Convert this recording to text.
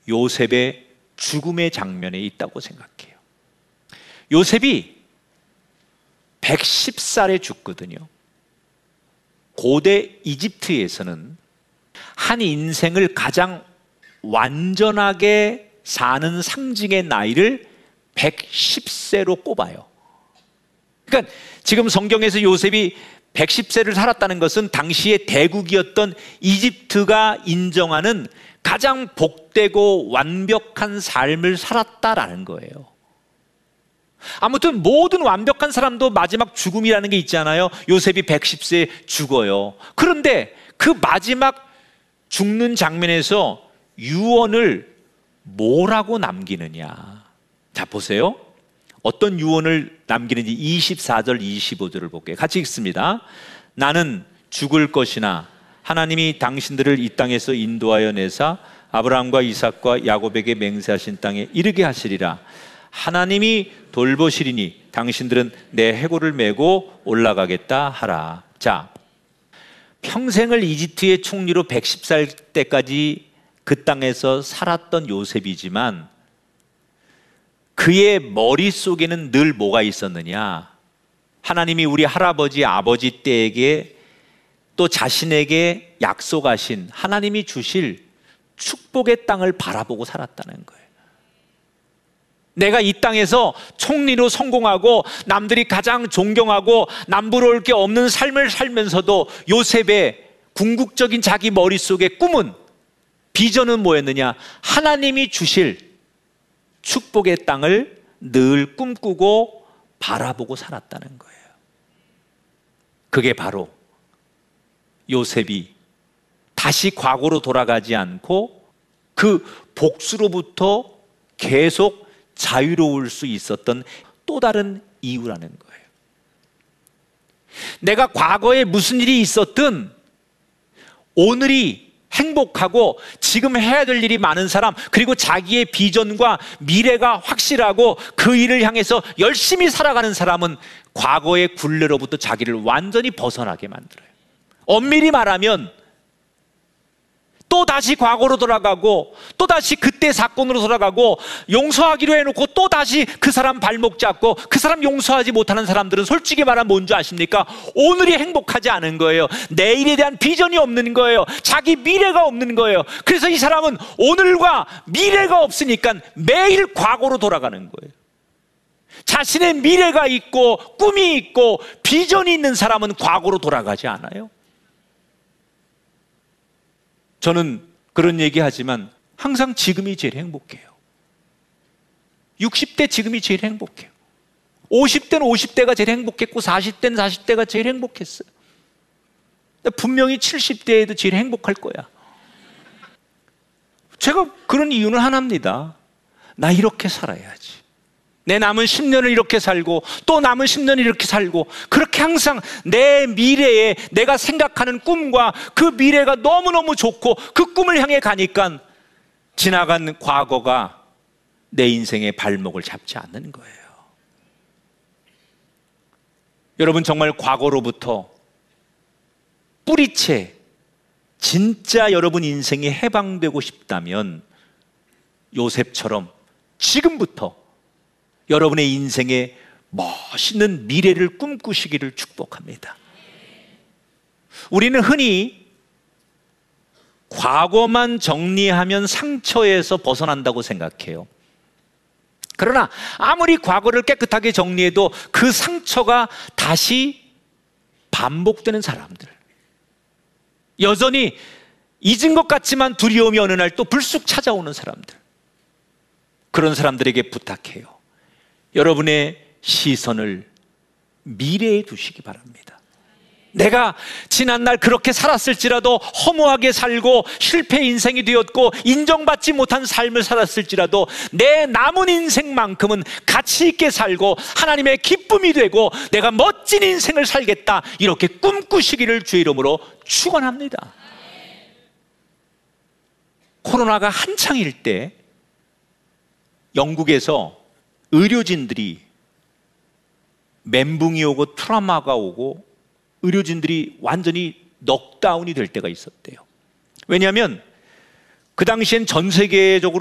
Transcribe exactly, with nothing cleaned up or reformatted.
요셉의 죽음의 장면에 있다고 생각해요. 요셉이 백십 살에 죽거든요. 고대 이집트에서는 한 인생을 가장 완전하게 사는 상징의 나이를 백십 세로 꼽아요. 그러니까 지금 성경에서 요셉이 백십 세를 살았다는 것은 당시의 대국이었던 이집트가 인정하는 가장 복되고 완벽한 삶을 살았다라는 거예요. 아무튼 모든 완벽한 사람도 마지막 죽음이라는 게 있잖아요. 요셉이 백십 세에 죽어요. 그런데 그 마지막 죽는 장면에서 유언을 뭐라고 남기느냐. 자, 보세요. 어떤 유언을 남기는지 이십사 절 이십오 절을 볼게요. 같이 읽습니다. 나는 죽을 것이나 하나님이 당신들을 이 땅에서 인도하여 내사 아브라함과 이삭과 야곱에게 맹세하신 땅에 이르게 하시리라. 하나님이 돌보시리니 당신들은 내 해골을 메고 올라가겠다 하라. 자, 평생을 이집트의 총리로 백십 살 때까지 그 땅에서 살았던 요셉이지만 그의 머릿속에는 늘 뭐가 있었느냐? 하나님이 우리 할아버지 아버지 때에게 또 자신에게 약속하신 하나님이 주실 축복의 땅을 바라보고 살았다는 거예요. 내가 이 땅에서 총리로 성공하고 남들이 가장 존경하고 남부러울 게 없는 삶을 살면서도 요셉의 궁극적인 자기 머릿속의 꿈은, 비전은 뭐였느냐? 하나님이 주실 축복의 땅을 늘 꿈꾸고 바라보고 살았다는 거예요. 그게 바로 요셉이 다시 과거로 돌아가지 않고 그 복수로부터 계속 자유로울 수 있었던 또 다른 이유라는 거예요. 내가 과거에 무슨 일이 있었든 오늘이 행복하고 지금 해야 될 일이 많은 사람, 그리고 자기의 비전과 미래가 확실하고 그 일을 향해서 열심히 살아가는 사람은 과거의 굴레로부터 자기를 완전히 벗어나게 만들어요. 엄밀히 말하면 또다시 과거로 돌아가고 또다시 그때 사건으로 돌아가고 용서하기로 해놓고 또다시 그 사람 발목 잡고 그 사람 용서하지 못하는 사람들은 솔직히 말하면 뭔지 아십니까? 오늘이 행복하지 않은 거예요. 내일에 대한 비전이 없는 거예요. 자기 미래가 없는 거예요. 그래서 이 사람은 오늘과 미래가 없으니까 매일 과거로 돌아가는 거예요. 자신의 미래가 있고 꿈이 있고 비전이 있는 사람은 과거로 돌아가지 않아요. 저는 그런 얘기 하지만 항상 지금이 제일 행복해요. 육십 대 지금이 제일 행복해요. 오십 대는 오십 대가 제일 행복했고 사십 대는 사십 대가 제일 행복했어요. 분명히 칠십 대에도 제일 행복할 거야. 제가 그런 이유는 하나입니다. 나 이렇게 살아야지. 내 남은 십 년을 이렇게 살고 또 남은 십 년을 이렇게 살고, 그렇게 항상 내 미래에 내가 생각하는 꿈과 그 미래가 너무너무 좋고 그 꿈을 향해 가니까 지나간 과거가 내 인생의 발목을 잡지 않는 거예요. 여러분, 정말 과거로부터 뿌리채 진짜 여러분 인생이 해방되고 싶다면 요셉처럼 지금부터 여러분의 인생에 멋있는 미래를 꿈꾸시기를 축복합니다. 우리는 흔히 과거만 정리하면 상처에서 벗어난다고 생각해요. 그러나 아무리 과거를 깨끗하게 정리해도 그 상처가 다시 반복되는 사람들, 여전히 잊은 것 같지만 두려움이 어느 날 또 불쑥 찾아오는 사람들, 그런 사람들에게 부탁해요. 여러분의 시선을 미래에 두시기 바랍니다. 내가 지난날 그렇게 살았을지라도, 허무하게 살고 실패 인생이 되었고 인정받지 못한 삶을 살았을지라도 내 남은 인생만큼은 가치 있게 살고 하나님의 기쁨이 되고 내가 멋진 인생을 살겠다, 이렇게 꿈꾸시기를 주의 이름으로 축원합니다. 코로나가 한창일 때 영국에서 의료진들이 멘붕이 오고 트라우마가 오고 의료진들이 완전히 넉다운이 될 때가 있었대요. 왜냐하면 그 당시엔 전 세계적으로